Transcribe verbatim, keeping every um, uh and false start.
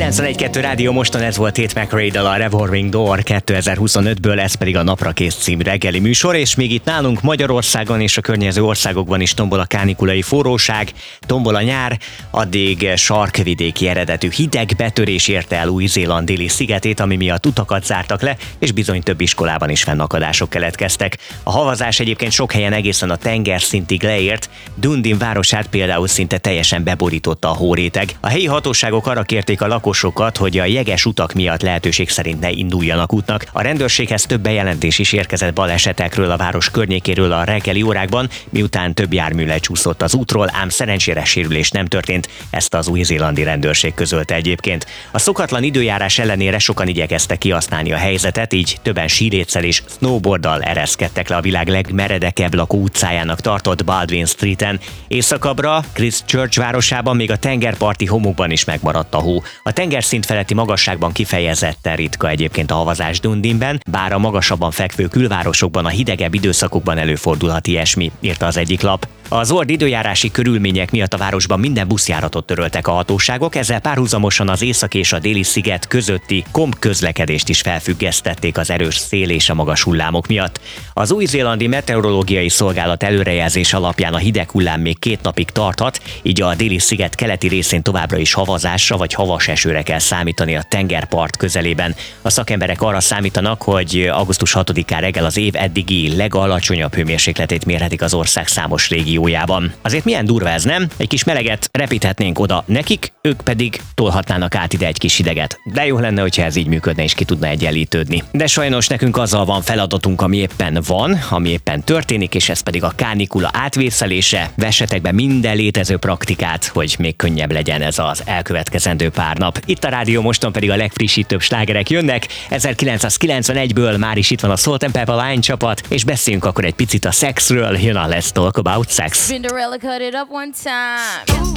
kilencvenegy kettő Rádió Moston, ez volt Tate McRae-dal a Revolving Door kétezer-huszonötből, ez pedig a Napra Kész című reggeli műsor, és még itt nálunk Magyarországon és a környező országokban is tombol a kánikulai forróság, tombol a nyár, addig sarkvidéki eredetű hideg betörés érte el Új-Zéland déli szigetét, ami miatt utakat zártak le, és bizony több iskolában is fennakadások keletkeztek. A havazás egyébként sok helyen egészen a tengerszintig leért, Dundee városát például szinte teljesen beborította a hóréteg. A helyi hatóságok arra kérték a lakosokat, hogy a jeges utak miatt lehetőség szerint ne induljanak útnak. A rendőrséghez több bejelentés is érkezett balesetekről a város környékéről a reggeli órákban, miután több jármű lecsúszott az útról, ám szerencsére sérülés nem történt, ezt az új-zélandi rendőrség közölte egyébként. A szokatlan időjárás ellenére sokan igyekeztek kihasználni a helyzetet, így többen síléccel és snowboarddal ereszkedtek le a világ legmeredekebb lakó utcájának tartott Baldwin Streeten. Északabbra, Christchurch városában még a tengerparti homokban is megmaradt a hó. A tengerszint feletti magasságban kifejezetten ritka egyébként a havazás Dundee-ben, bár a magasabban fekvő külvárosokban a hidegebb időszakokban előfordulhat ilyesmi, írta az egyik lap. Az ord időjárási körülmények miatt a városban minden buszjáratot töröltek a hatóságok, ezzel párhuzamosan az északi és a déli sziget közötti komp közlekedést is felfüggesztették az erős szél és a magas hullámok miatt. Az új-zélandi meteorológiai szolgálat előrejelzés alapján a hideg hullám még két napig tarthat, így a déli sziget keleti részén továbbra is havazásra vagy havas esőre kell számítani a tengerpart közelében. A szakemberek arra számítanak, hogy augusztus hatodikán reggel az év eddigi legalacsonyabb hőmérsékletét mérhetik az ország számos régiójában. Azért milyen durva ez, nem? Egy kis meleget repíthetnénk oda nekik, ők pedig tolhatnának át ide egy kis hideget. De jó lenne, hogyha ez így működne és ki tudna egyenlítődni. De sajnos nekünk azzal van feladatunk, ami éppen van, ami éppen történik, és ez pedig a kánikula átvészelése. Vessetek be minden létező praktikát, hogy még könnyebb legyen ez az elkövetkezendő pár nap. Itt a Rádió Moston pedig a legfrissítőbb slágerek jönnek. ezerkilencszázkilencvenegyből már is itt van a Salt and Pepper Line csapat, és beszéljünk akkor egy picit a szexről. Jön a Let's Talk About Sex. Cinderella cut it up one time.